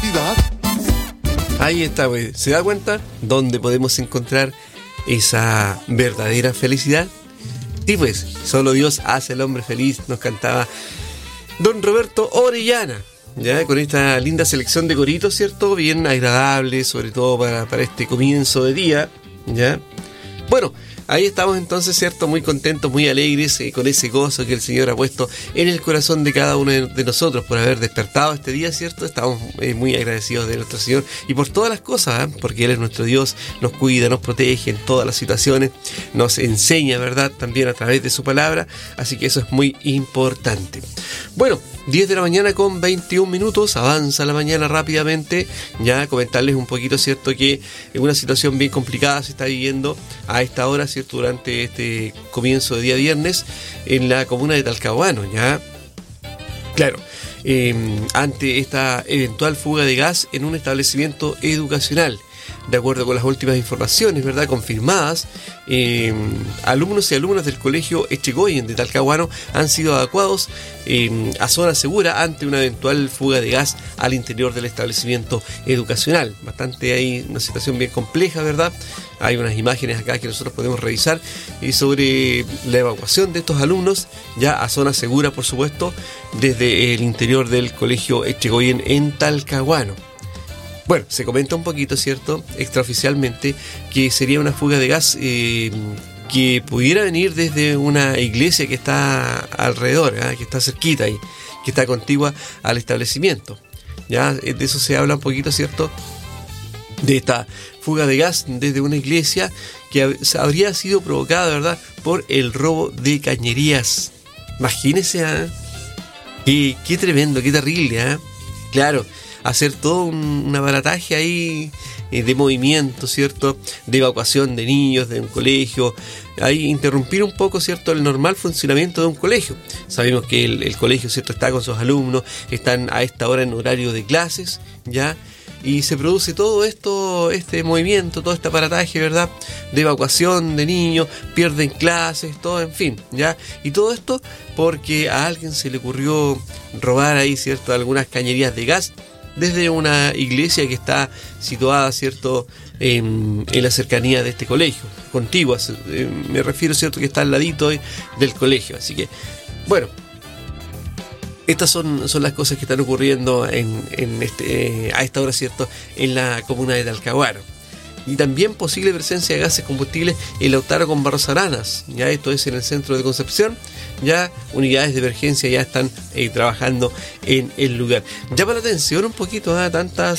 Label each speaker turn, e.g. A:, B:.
A: felicidad.
B: Ahí está, pues. ¿Se da cuenta dónde podemos encontrar esa verdadera felicidad? Sí, pues, solo Dios hace al hombre feliz, nos cantaba don Roberto Orellana, ya con esta linda selección de coritos, ¿cierto? Bien agradable, sobre todo para este comienzo de día, ¿ya? Bueno, ahí estamos entonces, ¿cierto? Muy contentos, muy alegres, con ese gozo que el Señor ha puesto en el corazón de cada uno de nosotros por haber despertado este día, ¿cierto? Estamos muy agradecidos de nuestro Señor y por todas las cosas, porque Él es nuestro Dios, nos cuida, nos protege en todas las situaciones, nos enseña, ¿verdad? También a través de su palabra, así que eso es muy importante. Bueno, 10 de la mañana con 21 minutos, avanza la mañana rápidamente, ya comentarles un poquito, ¿cierto? Que una situación bien complicada se está viviendo a esta hora, ¿cierto? Durante este comienzo de día viernes en la comuna de Talcahuano, ya. Claro, ante esta eventual fuga de gas en un establecimiento educacional. De acuerdo con las últimas informaciones, ¿verdad?, confirmadas, alumnos y alumnas del colegio Echegoyen de Talcahuano han sido evacuados a zona segura ante una eventual fuga de gas al interior del establecimiento educacional. Bastante hay una situación bien compleja, ¿verdad? Hay unas imágenes acá que nosotros podemos revisar sobre la evacuación de estos alumnos ya a zona segura, por supuesto, desde el interior del colegio Echegoyen en Talcahuano. Bueno, se comenta un poquito, ¿cierto?, extraoficialmente, que sería una fuga de gas que pudiera venir desde una iglesia que está alrededor, que está cerquita ahí, que está contigua al establecimiento. Ya de eso se habla un poquito, ¿cierto?, de esta fuga de gas desde una iglesia que habría sido provocada, ¿verdad?, por el robo de cañerías. Imagínense, qué tremendo, qué terrible, Claro, hacer todo un aparataje ahí de movimiento, ¿cierto?, de evacuación de niños de un colegio, ahí interrumpir un poco, ¿cierto?, el normal funcionamiento de un colegio. Sabemos que el colegio, ¿cierto?, está con sus alumnos, están a esta hora en horario de clases, ¿ya?, y se produce todo esto, este movimiento, todo este aparataje, ¿verdad?, de evacuación de niños, pierden clases, todo, en fin, ¿ya? Y todo esto porque a alguien se le ocurrió robar ahí, ¿cierto?, algunas cañerías de gas desde una iglesia que está situada, ¿cierto?, en la cercanía de este colegio, contigua, me refiero, ¿cierto?, que está al ladito del colegio. Así que, bueno, estas son las cosas que están ocurriendo a esta hora, ¿cierto?, en la comuna de Talcahuano. Y también posible presencia de gases combustibles en Lautaro con Barros Aranas, ya esto es en el centro de Concepción. Ya unidades de emergencia ya están trabajando en el lugar. Llama la atención un poquito tantas